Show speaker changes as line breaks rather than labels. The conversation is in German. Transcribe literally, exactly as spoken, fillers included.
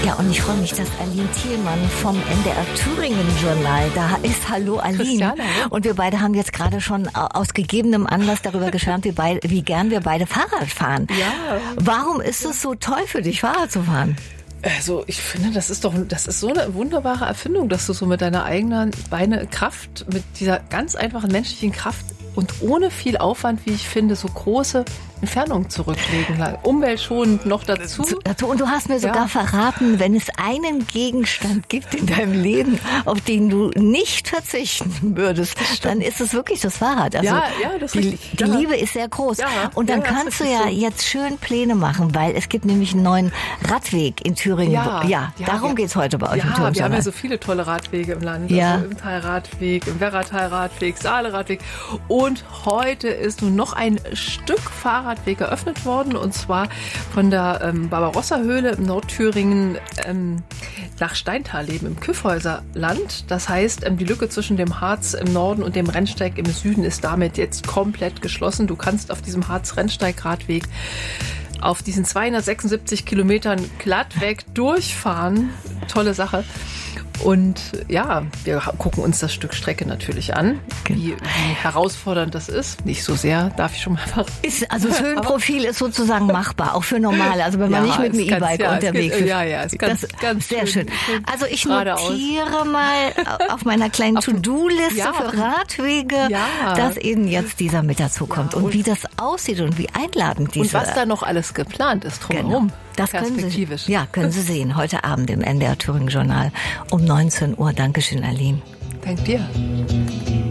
Ja, und ich freue mich, dass Aline Thielmann vom N D R Thüringen Journal da ist. Hallo Aline.
Christiane.
Und wir beide haben jetzt gerade schon aus gegebenem Anlass darüber geschwärmt, wie, beid, wie gern wir beide Fahrrad fahren.
Ja.
Warum ist es so toll für dich, Fahrrad zu fahren?
Also ich finde, das ist doch, das ist so eine wunderbare Erfindung, dass du so mit deiner eigenen Beine Kraft, mit dieser ganz einfachen menschlichen Kraft und ohne viel Aufwand, wie ich finde, so große Entfernung zurücklegen. Umweltschonend noch dazu.
Und du hast mir sogar ja. verraten, wenn es einen Gegenstand gibt in deinem Leben, auf den du nicht verzichten würdest, dann ist es wirklich das Fahrrad. Also
ja, ja, das
die,
richtig.
die
ja.
Liebe ist sehr groß.
Ja,
und dann
ja,
kannst du ja
so.
jetzt schön Pläne machen, weil es gibt nämlich einen neuen Radweg in Thüringen.
Ja,
ja, ja darum ja. geht's heute bei euch
ja,
im Thüringen.
Wir haben ja so viele tolle Radwege im Land.
Ja.
Also im Talradweg, im Werratalradweg, Saale-Radweg. Und heute ist nun noch ein Stück Fahrradweg eröffnet worden. worden, und zwar von der ähm, Barbarossa-Höhle im Nordthüringen ähm, nach Steintal-Leben im Kyffhäuserland. Das heißt, ähm, die Lücke zwischen dem Harz im Norden und dem Rennsteig im Süden ist damit jetzt komplett geschlossen. Du kannst auf diesem Harz-Rennsteig-Radweg auf diesen zweihundertsechsundsiebzig Kilometern glattweg durchfahren. Tolle Sache. Und ja, wir gucken uns das Stück Strecke natürlich an, wie, wie herausfordernd das ist. Nicht so sehr, darf ich schon mal verraten.
Ist, also das Höhenprofil ist sozusagen machbar, auch für Normale. Also wenn man ja, nicht mit dem E-Bike
ja,
unterwegs
geht,
ist.
Ja, ja, ist ganz,
das,
ganz
sehr schön.
schön.
Also ich notiere mal auf meiner kleinen To-Do-Liste
ja,
für Radwege,
ja.
dass eben jetzt dieser mit dazukommt. Ja, und, und wie das aussieht und wie einladend diese...
Und was da noch alles geplant ist drumherum.
Genau. Das können Sie, ja, können Sie sehen heute Abend im N D R Thüringen Journal um neunzehn Uhr. Dankeschön, Aline.
Dank dir.